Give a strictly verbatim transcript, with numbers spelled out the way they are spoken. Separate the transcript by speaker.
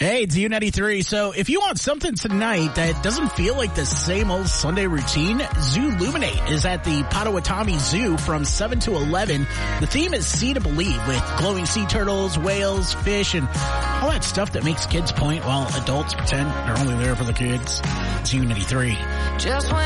Speaker 1: Hey, it's U ninety-three. So if you want something tonight that doesn't feel like the same old Sunday routine, Zooluminate is at the Potawatomi Zoo from seven to eleven. The theme is See to Believe, with glowing sea turtles, whales, fish, and all that stuff that makes kids point while adults pretend they're only there for the kids. It's U ninety-three.
Speaker 2: Just